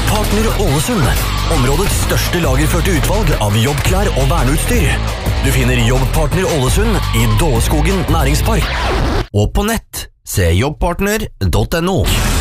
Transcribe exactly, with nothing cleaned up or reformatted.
Jobbpartner Ålesund. Områdets største lagerførte utvalg av jobbklær og verneutstyr. Du finner Jobbpartner Ålesund i Dåleskogen næringspark. Og på nett, se jobbpartner punktum no.